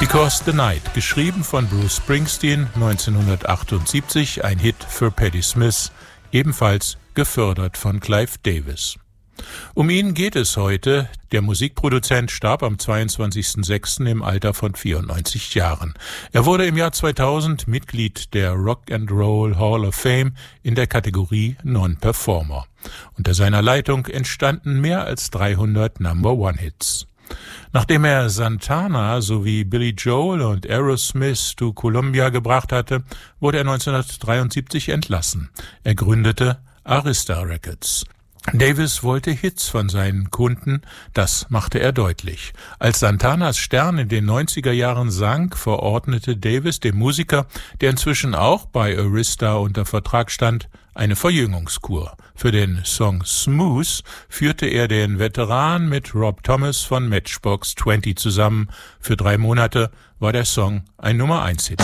Because the Night, geschrieben von Bruce Springsteen 1978, ein Hit für Patti Smith, ebenfalls gefördert von Clive Davis. Um ihn geht es heute. Der Musikproduzent starb am 22.06. im Alter von 94 Jahren. Er wurde im Jahr 2000 Mitglied der Rock and Roll Hall of Fame in der Kategorie Non-Performer. Unter seiner Leitung entstanden mehr als 300 Number-One-Hits. Nachdem er Santana sowie Billy Joel und Aerosmith to Columbia gebracht hatte, wurde er 1973 entlassen. Er gründete Arista Records. Davis wollte Hits von seinen Kunden, das machte er deutlich. Als Santanas Stern in den 90er Jahren sank, verordnete Davis dem Musiker, der inzwischen auch bei Arista unter Vertrag stand, eine Verjüngungskur. Für den Song Smooth führte er den Veteran mit Rob Thomas von Matchbox 20 zusammen. Für 3 Monate war der Song ein Nummer-1-Hit.